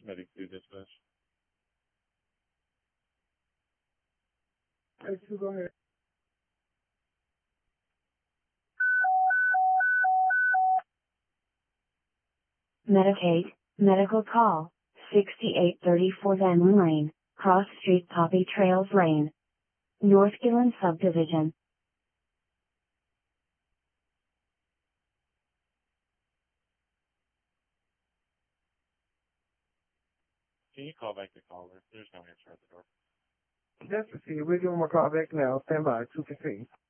Medic 2 dispatch. Hey, so go ahead. Medicaid, medical call, 6834 Van Loon Lane, Cross Street Poppy Trails Lane, North Gillen Subdivision. Can you call back the caller? There's no answer at the door. That's the see. We'll give him a call back now. Stand by. 215.